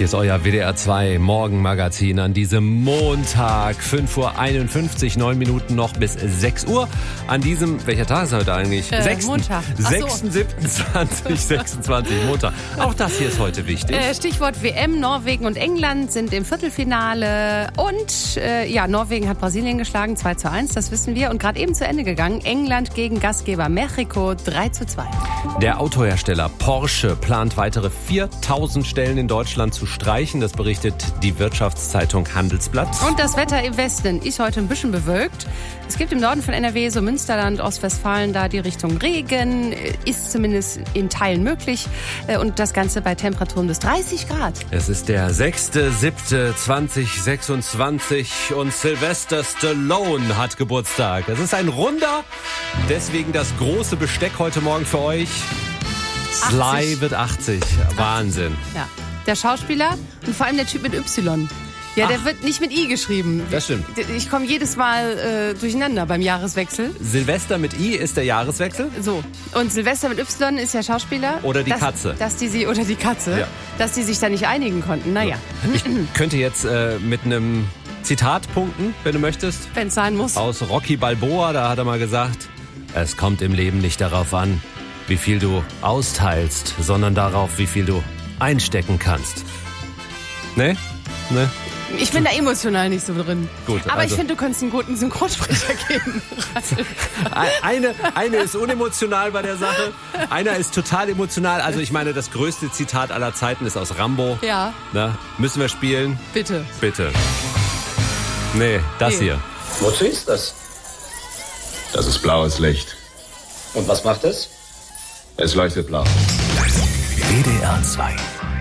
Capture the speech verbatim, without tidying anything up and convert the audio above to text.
Hier ist euer W D R zwei Morgenmagazin an diesem Montag, fünf Uhr einundfünfzig, neun Minuten noch bis sechs Uhr. An diesem, welcher Tag ist heute eigentlich? Äh, sechsten Montag. Ach so. sechsten siebten zwanzig sechsundzwanzig, Montag. Auch das hier ist heute wichtig. Äh, Stichwort W M, Norwegen und England sind im Viertelfinale und äh, ja, Norwegen hat Brasilien geschlagen, zwei zu eins, das wissen wir. Und gerade eben zu Ende gegangen, England gegen Gastgeber Mexiko, drei zu zwei. Der Autohersteller Porsche plant weitere viertausend Stellen in Deutschland zu streichen. Das berichtet die Wirtschaftszeitung Handelsblatt. Und das Wetter im Westen ist heute ein bisschen bewölkt. Es gibt im Norden von N R W, so Münsterland, Ostwestfalen, da die Richtung Regen. Ist zumindest in Teilen möglich. Und das Ganze bei Temperaturen bis dreißig Grad. Es ist der sechster siebter zweitausendsechsundzwanzig und Sylvester Stallone hat Geburtstag. Es ist ein runder, deswegen das große Besteck heute Morgen für euch. Sly achtzig. wird achtzig. Wahnsinn. Ja. Der Schauspieler und vor allem der Typ mit Y. Ja, der Ach. wird nicht mit I geschrieben. Das stimmt. Ich komme jedes Mal äh, durcheinander beim Jahreswechsel. Silvester mit I ist der Jahreswechsel. So. Und Silvester mit Y ist der Schauspieler. Oder die dass, Katze. Dass die sie, oder die Katze. Ja. Dass die sich da nicht einigen konnten. Naja. Ich könnte jetzt äh, mit einem Zitat punkten, wenn du möchtest. Wenn es sein muss. Aus Rocky Balboa, da hat er mal gesagt, es kommt im Leben nicht darauf an, wie viel du austeilst, sondern darauf, wie viel du einstecken kannst. Ne? Ne? Ich bin da emotional nicht so drin. Gut, Aber also- ich finde, du könntest einen guten Synchronsprecher geben. Eine, eine ist unemotional bei der Sache, einer ist total emotional. Also ich meine, das größte Zitat aller Zeiten ist aus Rambo. Ja, Na, müssen wir spielen? bitte. Bitte. Nee, das Nee. hier. Wozu ist das? Das ist blaues Licht. Und was macht es? Es leuchtet blau. W D R zwei